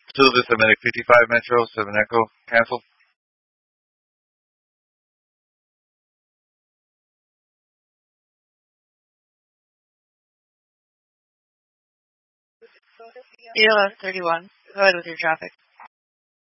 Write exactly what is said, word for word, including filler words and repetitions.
Silver Semitic fifty-five Metro, seven Echo, cancel. P L S thirty-one, go ahead with your traffic.